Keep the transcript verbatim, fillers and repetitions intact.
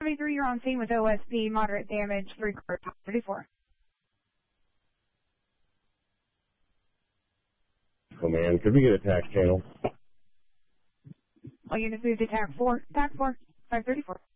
twenty-three, you're on scene with O S P, moderate damage, three car, thirty-four. Command, could we get a tax channel? All units moved to tac four, tac four, five thirty-four.